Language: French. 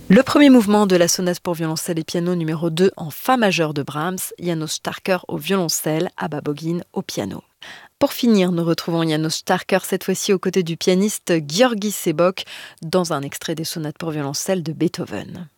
Le premier mouvement de la sonate pour violoncelle et piano numéro 2 en fa majeur de Brahms, János Starker au violoncelle, Abba Bogin au piano. Pour finir, nous retrouvons János Starker cette fois-ci aux côtés du pianiste György Sebok dans un extrait des sonates pour violoncelle de Beethoven.